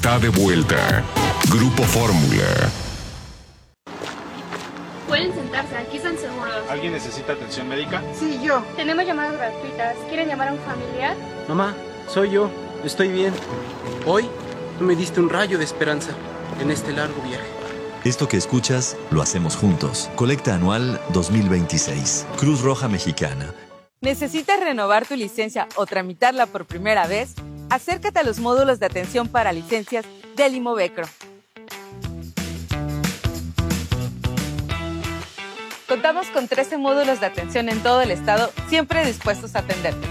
Está de vuelta. Grupo Fórmula. Pueden sentarse, aquí están seguros. ¿Alguien necesita atención médica? Sí, yo. Tenemos llamadas gratuitas. ¿Quieren llamar a un familiar? Mamá, soy yo. Estoy bien. Hoy tú me diste un rayo de esperanza en este largo viaje. Esto que escuchas, lo hacemos juntos. Colecta anual 2026. Cruz Roja Mexicana. ¿Necesitas renovar tu licencia o tramitarla por primera vez? Acércate a los módulos de atención para licencias del Imovecro. Contamos con 13 módulos de atención en todo el estado, siempre dispuestos a atenderte.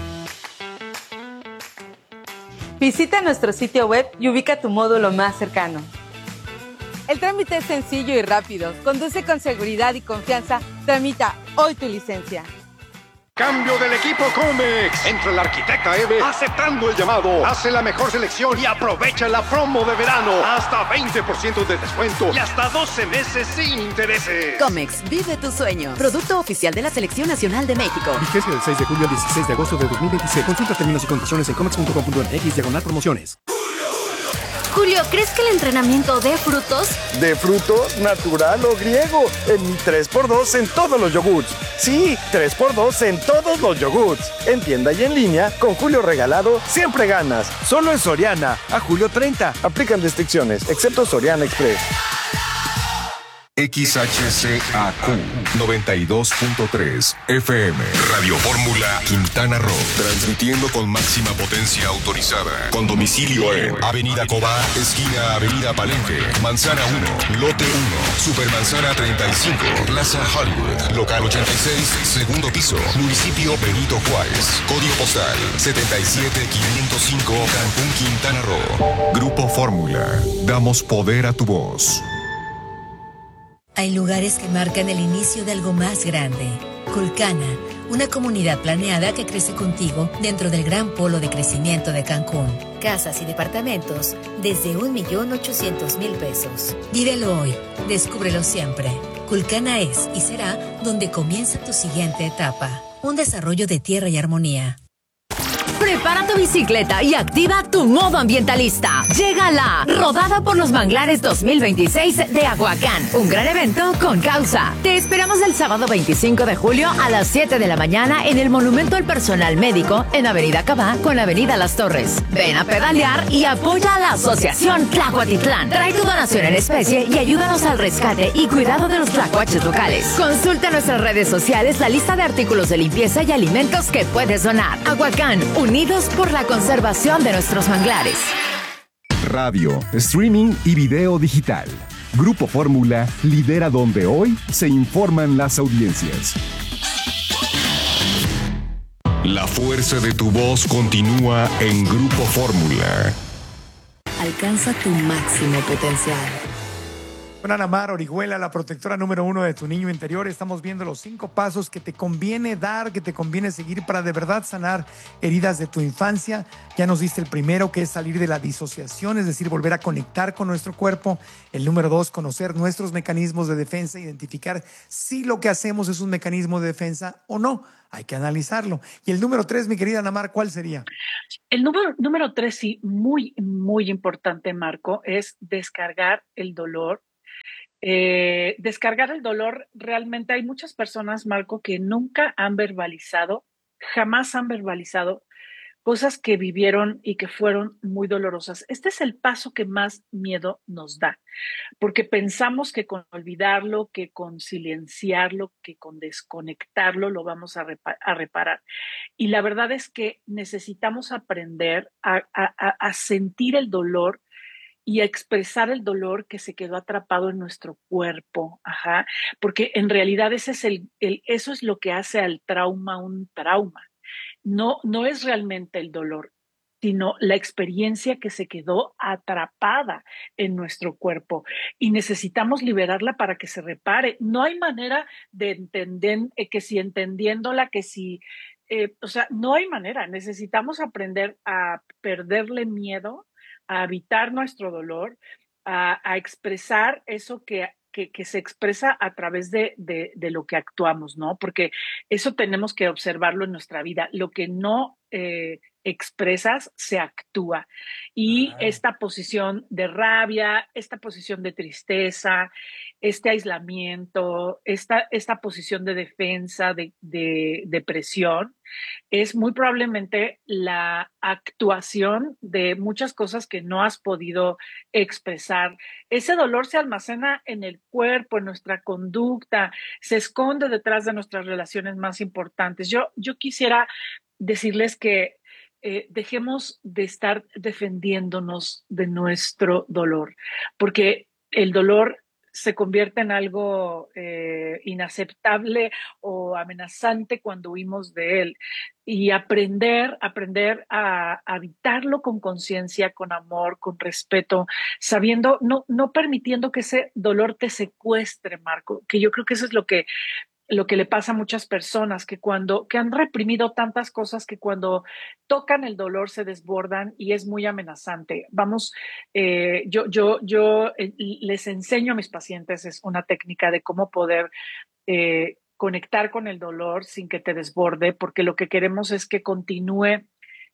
Visita nuestro sitio web y ubica tu módulo más cercano. El trámite es sencillo y rápido. Conduce con seguridad y confianza. Tramita hoy tu licencia. Cambio del equipo Comex. Entra la arquitecta Eve aceptando el llamado. Hace la mejor selección y aprovecha la promo de verano. Hasta 20% de descuento y hasta 12 meses sin intereses. Comex, vive tu sueño. Producto oficial de la Selección Nacional de México. Vigencia del 6 de julio al 16 de agosto de 2026. Consulta términos y condiciones en comex.com.mx/promociones. Julio, ¿crees que el entrenamiento dé frutos? ¿De frutos, natural o griego? En mi 3x2 en todos los yogurts. Sí, 3x2 en todos los yogurts. En tienda y en línea, con Julio regalado, siempre ganas. Solo en Soriana, a julio 30. Aplican restricciones, excepto Soriana Express. XHCAQ 92.3 FM Radio Fórmula Quintana Roo, transmitiendo con máxima potencia autorizada, con domicilio en Avenida Cobá, esquina Avenida Palenque, Manzana 1, Lote 1, Supermanzana 35, Plaza Hollywood, local 86, segundo piso, municipio Benito Juárez, código postal 77505, Cancún, Quintana Roo. Grupo Fórmula, damos poder a tu voz. Hay lugares que marcan el inicio de algo más grande. Culcana, una comunidad planeada que crece contigo dentro del gran polo de crecimiento de Cancún. Casas y departamentos desde 1.800.000 pesos. Vívelo hoy, descúbrelo siempre. Culcana es y será donde comienza tu siguiente etapa. Un desarrollo de Tierra y Armonía. Prepara tu bicicleta y activa tu modo ambientalista. Llega la Rodada por los Manglares 2026 de Aguacán. Un gran evento con causa. Te esperamos el sábado 25 de julio a las 7 de la mañana en el Monumento al Personal Médico en Avenida Cabá con Avenida Las Torres. Ven a pedalear y apoya a la Asociación Tlacuatitlán. Trae tu donación en especie y ayúdanos al rescate y cuidado de los tlacuaches locales. Consulta en nuestras redes sociales la lista de artículos de limpieza y alimentos que puedes donar. Aguacán, unidos por la conservación de nuestros manglares. Radio, streaming y video digital. Grupo Fórmula lidera donde hoy se informan las audiencias. La fuerza de tu voz continúa en Grupo Fórmula. Alcanza tu máximo potencial. Con Ana Mar Orihuela, la protectora número 1 de tu niño interior, estamos viendo los 5 pasos que te conviene dar, que te conviene seguir para de verdad sanar heridas de tu infancia. Ya nos diste el primero, que es salir de la disociación, es decir, volver a conectar con nuestro cuerpo. El número 2, conocer nuestros mecanismos de defensa, identificar si lo que hacemos es un mecanismo de defensa o no. Hay que analizarlo. Y el número 3, mi querida Ana Mar, ¿cuál sería? El número 3, sí, muy, muy importante, Marco, es descargar el dolor. Descargar el dolor, realmente hay muchas personas, Marco, que nunca han verbalizado, jamás han verbalizado cosas que vivieron y que fueron muy dolorosas. Este es el paso que más miedo nos da, porque pensamos que con olvidarlo, que con silenciarlo, que con desconectarlo lo vamos a reparar. Y la verdad es que necesitamos aprender a sentir el dolor y a expresar el dolor que se quedó atrapado en nuestro cuerpo, porque en realidad ese es eso es lo que hace al trauma un trauma. No es realmente el dolor, sino la experiencia que se quedó atrapada en nuestro cuerpo y necesitamos liberarla para que se repare. No hay manera de entender que si entendiéndola, que si, no hay manera. Necesitamos aprender a perderle miedo, a evitar nuestro dolor, a expresar eso que se expresa a través de lo que actuamos, ¿no? Porque eso tenemos que observarlo en nuestra vida. Lo que no expresas, se actúa. Y esta posición de rabia, esta posición de tristeza, este aislamiento, esta posición de defensa, de depresión, es muy probablemente la actuación de muchas cosas que no has podido expresar. Ese dolor se almacena en el cuerpo, en nuestra conducta, se esconde detrás de nuestras relaciones más importantes. Yo quisiera decirles que dejemos de estar defendiéndonos de nuestro dolor, porque el dolor se convierte en algo inaceptable o amenazante cuando huimos de él. Y aprender a habitarlo con conciencia, con amor, con respeto, sabiendo, no permitiendo que ese dolor te secuestre, Marco, que yo creo que eso es lo que le pasa a muchas personas, que han reprimido tantas cosas que cuando tocan el dolor se desbordan y es muy amenazante. Vamos, yo les enseño a mis pacientes, es una técnica de cómo poder conectar con el dolor sin que te desborde, porque lo que queremos es que continúe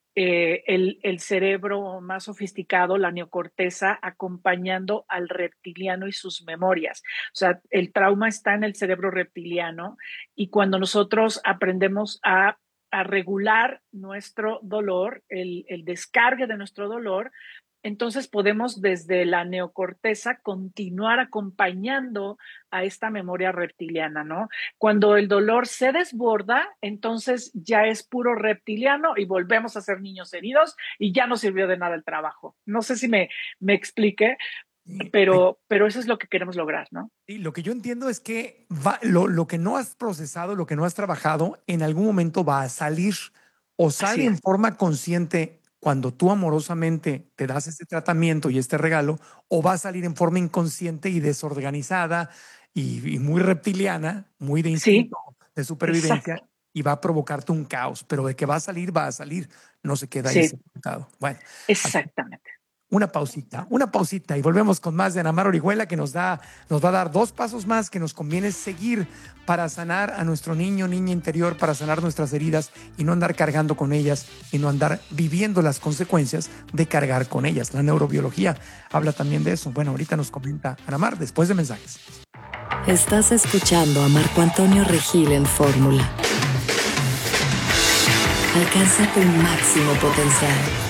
el cerebro más sofisticado, la neocorteza, acompañando al reptiliano y sus memorias. O sea, el trauma está en el cerebro reptiliano y cuando nosotros aprendemos a regular nuestro dolor, el descargue de nuestro dolor, entonces podemos desde la neocorteza continuar acompañando a esta memoria reptiliana, ¿no? Cuando el dolor se desborda, entonces ya es puro reptiliano y volvemos a ser niños heridos y ya no sirvió de nada el trabajo. No sé si me expliqué, pero eso es lo que queremos lograr, ¿no? Y lo que yo entiendo es que lo que no has procesado, lo que no has trabajado, en algún momento va a salir o sale en forma consciente cuando tú amorosamente te das este tratamiento y este regalo, o va a salir en forma inconsciente y desorganizada y muy reptiliana, muy de instinto, de supervivencia, exacto, y va a provocarte un caos, pero de que va a salir, no se queda ahí sepultado. Bueno, exactamente. Una pausita y volvemos con más de Ana Mar Orihuela, que nos va a dar 2 pasos más que nos conviene seguir para sanar a nuestro niña interior, para sanar nuestras heridas y no andar cargando con ellas y no andar viviendo las consecuencias de cargar con ellas. La neurobiología habla también de eso. Bueno, ahorita nos comenta Ana Mar después de mensajes. Estás escuchando a Marco Antonio Regil en Fórmula. Alcanza tu máximo potencial.